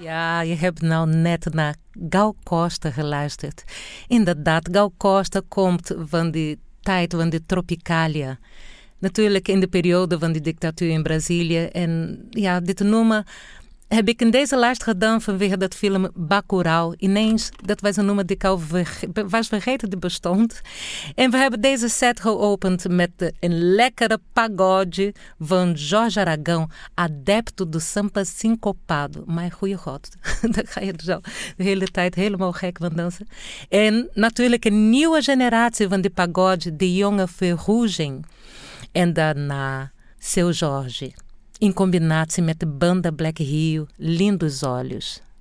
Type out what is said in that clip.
Ja, je hebt nou net naar Gal Costa geluisterd. Inderdaad, Gal Costa komt van die tijd van de Tropicalia. Natuurlijk in de periode van die dictatuur in Brazilië. En ja, dit te noemen heb ik in deze lijst gedaan vanwege dat film Bacurau. Ineens, dat was een nummer die ik al was vergeten die bestond. En we hebben deze set geopend met een lekkere pagode van Jorge Aragão, adepto do samba sincopado. Mijn goeie god, daar ga je zo de hele tijd helemaal gek van dansen. En natuurlijk een nieuwe generatie van die pagode, de jonge Ferrugem. En daarna Seu Jorge. Em combinação met de banda Black Rio, Lindos Olhos.